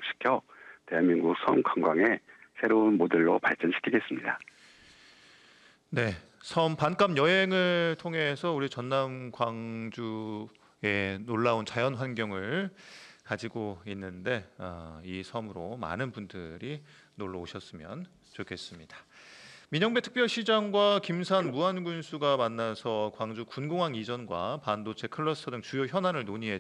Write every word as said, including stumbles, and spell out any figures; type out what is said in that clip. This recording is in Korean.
결합시켜 대한민국 섬 관광의 새로운 모델로 발전시키겠습니다. 네, 섬 반값 여행을 통해서 우리 전남 광주의 놀라운 자연 환경을 가지고 있는데 어, 이 섬으로 많은 분들이 놀러 오셨으면 좋겠습니다. 민영배 특별시장과 김산 무안군수가 만나서 광주 군공항 이전과 반도체 클러스터 등 주요 현안을 논의했